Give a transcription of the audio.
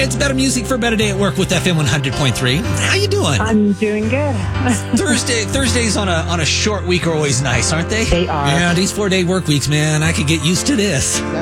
It's better music for a better day at work with FM 100.3. How you doing? I'm doing good. Thursdays on a short week are always nice, aren't they? They are. Yeah, these 4-day work weeks, man. I could get used to this.